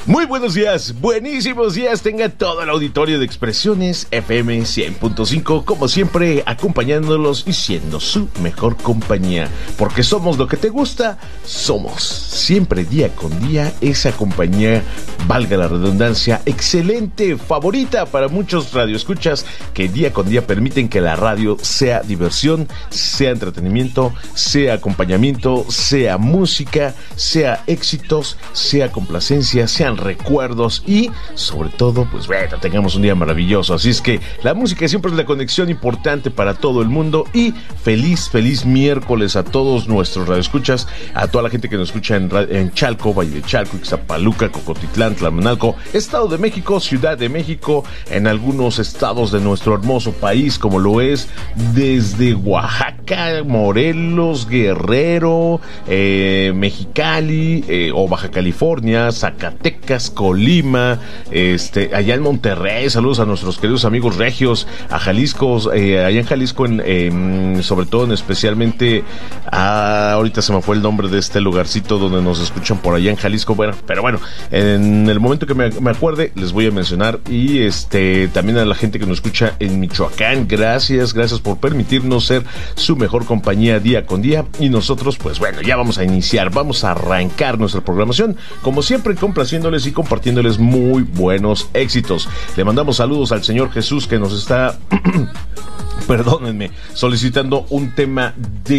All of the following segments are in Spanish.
Muy buenos días, buenísimos días tenga todo el auditorio de Expresiones FM 100.5, como siempre acompañándolos y siendo su mejor compañía, porque somos lo que te gusta, somos siempre día con día esa compañía, valga la redundancia, excelente, favorita para muchos radioescuchas que día con día permiten que la radio sea diversión, sea entretenimiento, sea acompañamiento, sea música, sea éxitos, sea complacencia, sean recuerdos y sobre todo, pues bueno, tengamos un día maravilloso. Así es que la música siempre es la conexión importante para todo el mundo y feliz miércoles a todos nuestros radioescuchas, a toda la gente que nos escucha en Chalco, Valle de Chalco, Ixtapaluca, Cocotitlán, Tlamanalco, Estado de México, Ciudad de México, en algunos estados de nuestro hermoso país, como lo es desde Oaxaca, Morelos, Guerrero, Mexicali, o Baja California, Zacatecas, Colima, allá en Monterrey, saludos a nuestros queridos amigos regios, a Jalisco, allá en Jalisco, sobre todo especialmente, ahorita se me fue el nombre de este lugarcito donde nos escuchan por allá en Jalisco, bueno, pero bueno, en el momento que me acuerde, les voy a mencionar, y también a la gente que nos escucha en Michoacán, gracias por permitirnos ser su mejor compañía día con día, y nosotros, pues bueno, ya vamos a arrancar nuestra programación, como siempre, complaciéndoles y compartiéndoles muy buenos éxitos. Le mandamos saludos al señor Jesús que nos está perdónenme, solicitando un tema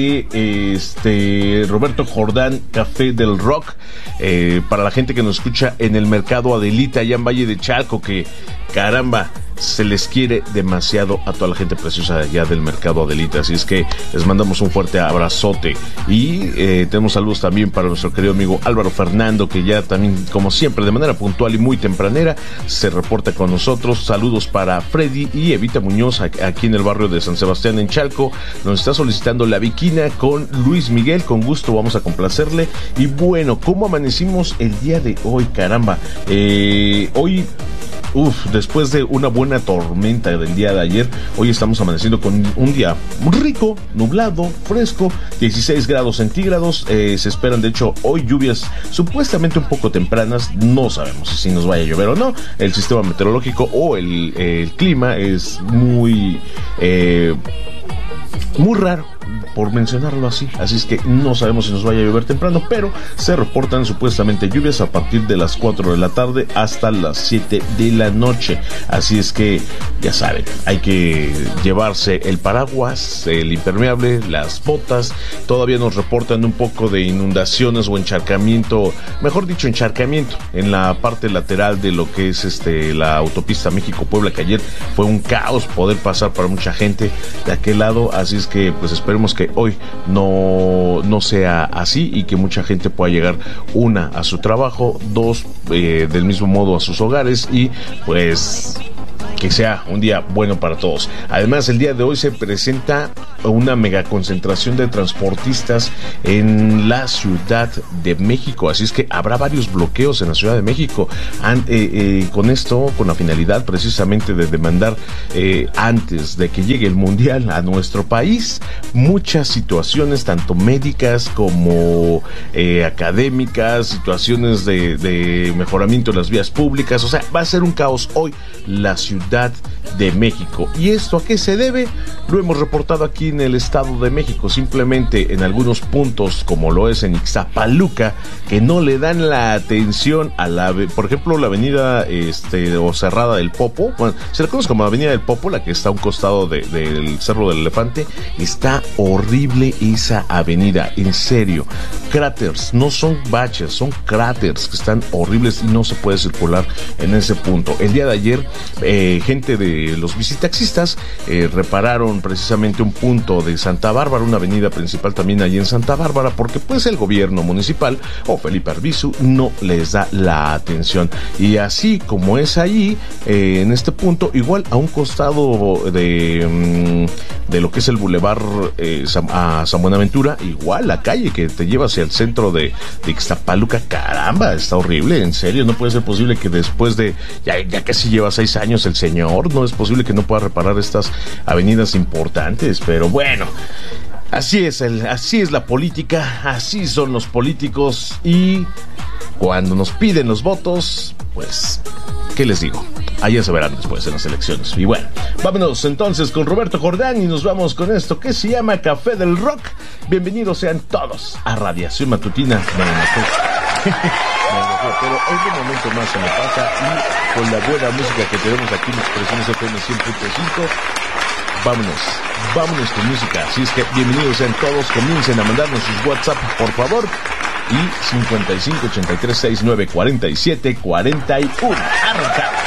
de Roberto Jordán, Café del Rock, para la gente que nos escucha en el Mercado Adelita, allá en Valle de Chalco, que caramba, se les quiere demasiado a toda la gente preciosa de allá del Mercado Adelita, así es que les mandamos un fuerte abrazote. Y tenemos saludos también para nuestro querido amigo Álvaro Fernando, que ya también, como siempre, de manera puntual y muy tempranera, se reporta con nosotros. Saludos para Freddy y Evita Muñoz, aquí en el barrio de San Sebastián, en Chalco. Nos está solicitando La Viquina con Luis Miguel, con gusto vamos a complacerle. Y bueno, ¿cómo amanecimos el día de hoy? Caramba, hoy... después de una buena tormenta del día de ayer, hoy estamos amaneciendo con un día rico, nublado, fresco, 16 grados centígrados, se esperan de hecho hoy lluvias supuestamente un poco tempranas, no sabemos si nos vaya a llover o no, el sistema meteorológico o el clima es muy raro, por mencionarlo así es que no sabemos si nos vaya a llover temprano, pero se reportan supuestamente lluvias a partir de las 4 de la tarde hasta las 7 de la noche, así es que ya saben, hay que llevarse el paraguas, el impermeable, las botas. Todavía nos reportan un poco de inundaciones o encharcamiento, mejor dicho encharcamiento en la parte lateral de lo que es la autopista México-Puebla, que ayer fue un caos poder pasar para mucha gente de aquel lado, así es que pues esperemos que hoy no sea así y que mucha gente pueda llegar, una, a su trabajo, dos, del mismo modo a sus hogares, y pues que sea un día bueno para todos. Además, el día de hoy se presenta una mega concentración de transportistas en la Ciudad de México, así es que habrá varios bloqueos en la Ciudad de México, con esto, con la finalidad precisamente de demandar, antes de que llegue el Mundial a nuestro país, muchas situaciones, tanto médicas como académicas, situaciones de mejoramiento de las vías públicas, o sea, va a ser un caos hoy la Ciudad de México. ¿Y esto a qué se debe? Lo hemos reportado aquí en el Estado de México, simplemente en algunos puntos, como lo es en Ixtapaluca, que no le dan la atención a por ejemplo, la avenida o Cerrada del Popo, bueno, se la conoce como la avenida del Popo, la que está a un costado del Cerro del Elefante. Está horrible esa avenida, en serio, cráteres, no son baches, son cráteres que están horribles y no se puede circular en ese punto. El día de ayer, gente de los bicitaxistas repararon precisamente un punto de Santa Bárbara, una avenida principal también allí en Santa Bárbara, porque pues el gobierno municipal o Felipe Arbizu no les da la atención. Y así como es allí, en este punto, igual a un costado de lo que es el bulevar a San Buenaventura, igual la calle que te lleva hacia el centro de Ixtapaluca, caramba, está horrible, en serio, no puede ser posible que después de ya casi lleva 6 años el señor, no es posible que no pueda reparar estas avenidas importantes, pero bueno, así es la política, así son los políticos, y cuando nos piden los votos, pues, ¿qué les digo? Allá se verán después en las elecciones. Y bueno, vámonos entonces con Roberto Jordán y nos vamos con esto que se llama Café del Rock. Bienvenidos sean todos a Radiación Matutina. Pero en un momento más se me pasa y con la buena música que tenemos aquí en Expresiones FM 100.5, vámonos con música. Así es que bienvenidos sean todos, comiencen a mandarnos sus WhatsApp, por favor. Y 55 83 69 47 41. Arrancamos.